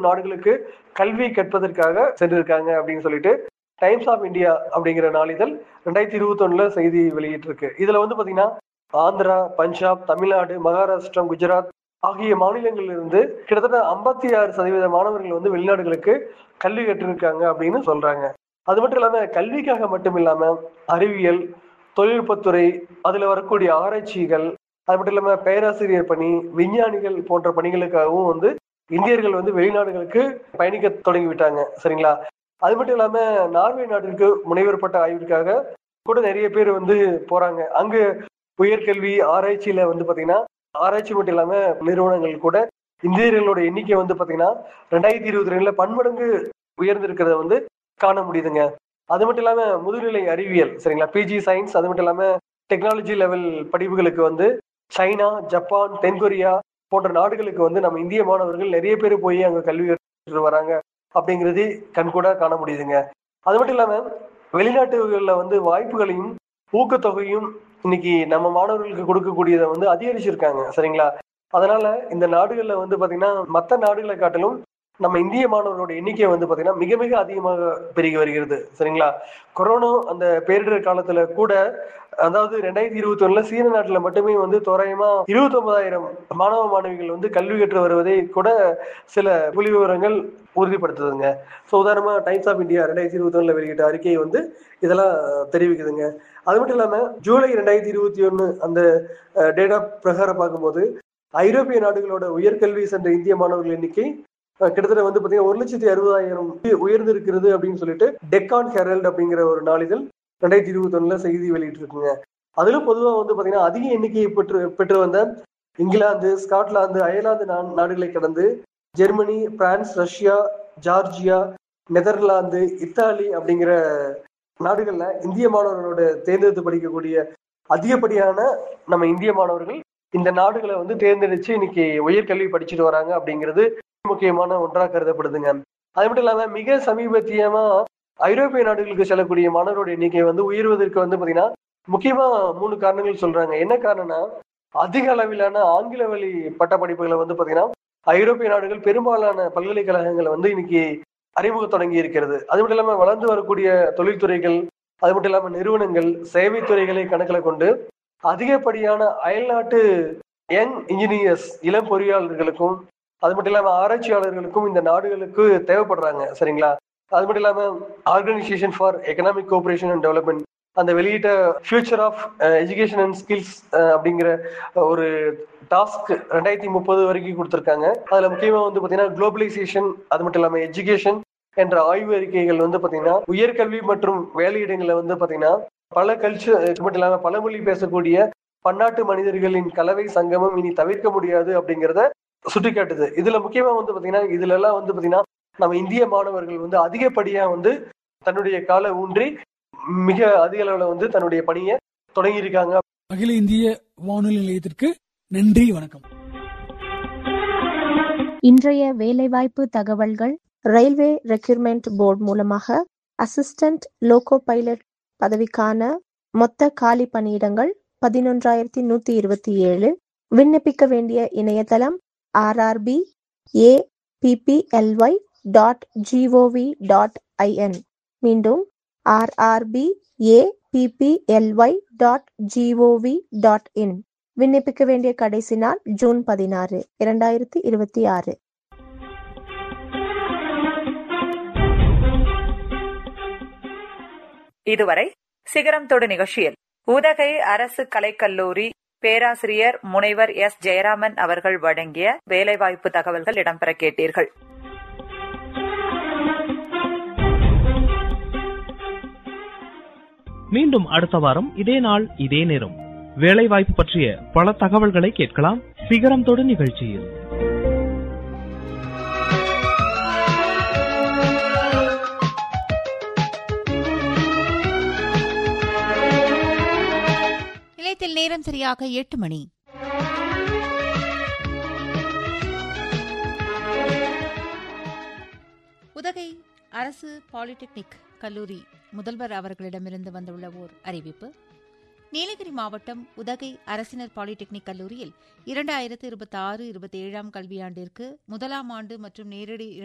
நாடுகளுக்கு கல்வி கற்பதற்காக சென்றிருக்காங்க அப்படின்னு சொல்லிட்டு டைம்ஸ் ஆஃப் இந்தியா அப்படிங்கிற நாளிதழ் 2021 செய்தி வெளியிட்டு இருக்கு. இதுல பாத்தீங்கன்னா ஆந்திரா, பஞ்சாப், தமிழ்நாடு, மகாராஷ்டிரம், குஜராத் ஆகிய மாநிலங்களில் இருந்து கிட்டத்தட்ட 56% மாணவர்கள் வெளிநாடுகளுக்கு கல்வி கற்றிருக்காங்க அப்படின்னு சொல்றாங்க. அது மட்டும் இல்லாம கல்விக்காக மட்டும் இல்லாம அறிவியல், தொழில்நுட்பத்துறை, அதுல வரக்கூடிய ஆராய்ச்சிகள், அது மட்டும் இல்லாம பேராசிரியர் பணி, விஞ்ஞானிகள் போன்ற பணிகளுக்காகவும் இந்தியர்கள் வெளிநாடுகளுக்கு பயணிக்க தொடங்கி விட்டாங்க. சரிங்களா? அது மட்டும் இல்லாம நார்வே நாட்டிற்கு முனைவர் பட்ட ஆய்விற்காக கூட நிறைய பேர் போறாங்க. அங்கு உயர்கல்வி ஆராய்ச்சியில பாத்தீங்கன்னா ஆராய்ச்சி மட்டும் இல்லாம நிறுவனங்கள் கூட இந்தியர்களோட எண்ணிக்கை பாத்தீங்கன்னா 2022 பன்மடங்கு உயர்ந்திருக்கிறத காண முடியுதுங்க. அது மட்டும் இல்லாம முதுநிலை அறிவியல், சரிங்களா, பிஜி சயின்ஸ், அது மட்டும் இல்லாம டெக்னாலஜி லெவல் படிப்புகளுக்கு சைனா, ஜப்பான், தென்கொரியா போன்ற நாடுகளுக்கு நம்ம இந்திய மாணவர்கள் நிறைய பேர் போய் அங்க கல்வி கற்று வராங்க அப்படிங்கிறது கண்கூடா காண முடியுதுங்க. அது மட்டும் இல்லாம வெளிநாட்டுகள்ல வாய்ப்புகளையும் ஊக்கத்தொகையும் இன்னைக்கு நம்ம மாணவர்களுக்கு கொடுக்கக்கூடியதை அதிகரிச்சிருக்காங்க. சரிங்களா? அதனால இந்த நாடுகள்ல பாத்தீங்கன்னா மற்ற நாடுகளை காட்டிலும் நம்ம இந்திய மாணவர்களோட எண்ணிக்கை பாத்தீங்கன்னா மிக மிக அதிகமாக பெருகி வருகிறது. சரிங்களா? கொரோனா அந்த பேரிடர் காலத்துல கூட, அதாவது 2021 சீன நாட்டுல மட்டுமே தோராயமா 29,000 மாணவ மாணவிகள் கல்வி கற்று வருவதை கூட சில புள்ளி விவரங்கள் உறுதிப்படுத்துதுங்க. உதாரணமா டைம்ஸ் ஆஃப் இந்தியா 2021 வெளியிட்ட அறிக்கை இதெல்லாம் தெரிவிக்குதுங்க. அது மட்டும் இல்லாம ஜூலை 2021 அந்த டேட்டா பிரகாரம் பார்க்கும்போது ஐரோப்பிய நாடுகளோட உயர்கல்வி சென்ற இந்திய மாணவர்கள் எண்ணிக்கை கிட்டத்தட்ட பாத்தீங்கன்னா 1,60,000 உயர்ந்து இருக்கிறது அப்படின்னு சொல்லிட்டு டெக்கான் ஹெரல்ட் அப்படிங்கிற ஒரு நாளிதழ் 2021 செய்தி வெளியிட்டு இருக்குங்க. அதிலும் பொதுவா பாத்தீங்கன்னா அதிக எண்ணிக்கையை பெற்று வந்த இங்கிலாந்து, ஸ்காட்லாந்து, அயர்லாந்து நாடுகளை கடந்து Germany, France, Russia, Georgia, Netherlands, Italy அப்படிங்கிற நாடுகள்ல இந்திய மாணவர்களோட தேர்ந்தெடுத்து படிக்கக்கூடிய அதிகப்படியான நம்ம இந்திய மாணவர்கள் இந்த நாடுகளை தேர்ந்தெடுத்து இன்னைக்கு உயர்கல்வி படிச்சுட்டு வராங்க அப்படிங்கிறது முக்கியமான ஒன்றா கருதப்படுதுங்க. அது மட்டும் இல்லாம மிக சமீபத்தியமா ஐரோப்பிய நாடுகளுக்கு செல்லக்கூடிய மாணவரோட எண்ணிக்கை உயர்வதற்கு பாத்தீங்கன்னா முக்கியமா 3 காரணங்கள் சொல்றாங்க. என்ன காரணம்னா, அதிக அளவிலான ஆங்கில வழி பட்ட படிப்புகளை பாத்தீங்கன்னா ஐரோப்பிய நாடுகள் பெரும்பாலான பல்கலைக்கழகங்களை இன்னைக்கு அறிமுக தொடங்கி இருக்கிறது. அது மட்டும் இல்லாம வளர்ந்து வரக்கூடிய தொழில்துறைகள், அது மட்டும் இல்லாம நிறுவனங்கள், சேவை துறைகளை கணக்கில கொண்டு அதிகப்படியான அயல்நாட்டு யங் இன்ஜினியர்ஸ், இளம் பொறியாளர்களுக்கும், அது மட்டும் இல்லாம ஆராய்ச்சியாளர்களுக்கும் இந்த நாடுகளுக்கு தேவைப்படுறாங்க. சரிங்களா? அது மட்டும் இல்லாம organisation for economic cooperation and development அந்த வெளியிட்ட future of education and skills அப்படிங்கிற ஒரு டாஸ்க் 2030 வரைக்கும் கொடுத்திருக்காங்க. அதுல முக்கியமா பாத்தீங்கன்னா குளோபலைசேஷன், அது மட்டும் இல்லாம எஜுகேஷன் என்ற ஆய்வு அறிக்கைகள் பாத்தீங்கன்னா உயர்கல்வி மற்றும் வேலையிடங்களை பாத்தீங்கன்னா பல கல்ச்சர் மட்டும் இல்லாம பல மொழி பேசக்கூடிய பன்னாட்டு மனிதர்களின் கலவை சங்கமம் இனி தவிர்க்க முடியாது அப்படிங்கிறத சுட்டிக்காட்டுது. இதுல முக்கியமா பாத்தீங்கன்னா இதுல எல்லாம் பாத்தீங்கன்னா நம்ம இந்திய மாணவர்கள் அதிகப்படியா தன்னுடைய கால ஊன்றி மிக அதிக அளவுல தன்னுடைய பணியை தொடங்கி இருக்காங்க. அகில இந்திய வானொலி நிலையத்திற்கு நன்றி, வணக்கம். இன்றைய வேலைவாய்ப்பு தகவல்கள். ரயில்வே ரெக்ரூட்மெண்ட் போர்டு மூலமாக அசிஸ்டன்ட் லோகோ பைலட் பதவிக்கான மொத்த காலி பணியிடங்கள் 11,127. விண்ணப்பிக்க வேண்டிய இணையதளம் rrbapply.gov.in. மீண்டும் rrbapply.gov.in. விண்ணப்பிக்க வேண்டிய கடைசி நாள் ஜூன் 16, 2026. இதுவரை சிகரம் தொடு நிகழ்ச்சியில் உதகை அரசு கலைக்கல்லூரி பேராசிரியர் முனைவர் எஸ். ஜெயராமன் அவர்கள் வழங்கிய வேலைவாய்ப்பு தகவல்கள் இடம்பெற கேட்டீர்கள். மீண்டும் அடுத்த வாரம் இதே நாள் இதே நேரம் வேலைவாய்ப்பு பற்றிய பல தகவல்களை கேட்கலாம் சிகரம் தொடு நிகழ்ச்சியில். நிலையத்தில் நேரம் சரியாக 8 மணி. உதகை அரசு பாலிடெக்னிக் கல்லூரி முதல்வர் அவர்களிடமிருந்து வந்துள்ள ஓர் அறிவிப்பு. நீலகிரி மாவட்டம் உதகை அரசினர் பாலிடெக்னிக் கல்லூரியில் 2026-27 கல்வியாண்டிற்கு முதலாம் ஆண்டு மற்றும் நேரடி